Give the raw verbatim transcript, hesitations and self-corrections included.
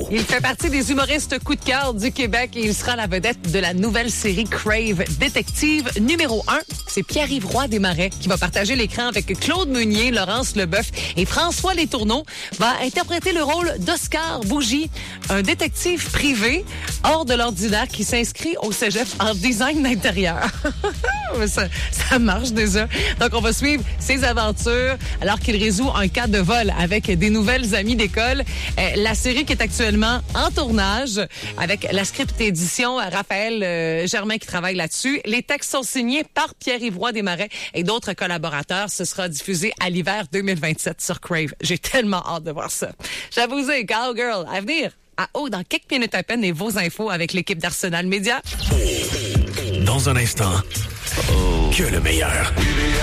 Il fait partie des humoristes coup de cœur du Québec et il sera la vedette de la nouvelle série Crave Détective numéro un. C'est Pierre-Yves Roy Desmarais qui va partager l'écran avec Claude Meunier, Laurence Leboeuf et François Letourneau va interpréter le rôle d'Oscar Bougie, un détective privé hors de l'ordinaire qui s'inscrit au cégep en design d'intérieur. ça, ça marche déjà. Donc, on va suivre ses aventures alors qu'il résout un cas de vol avec des nouvelles amies d'école. Euh, la série qui est actuellement en tournage avec la script édition Raphaël euh, Germain qui travaille là-dessus. Les textes sont signés par Pierre-Yves Roy Desmarais et d'autres collaborateurs. Ce sera diffusé à l'hiver deux mille vingt-sept sur Crave. J'ai tellement hâte de voir ça. J'avoue, Cowgirl, à venir à haut dans quelques minutes à peine et vos infos avec l'équipe d'Arsenal Média. Dans un instant, oh. que le meilleur.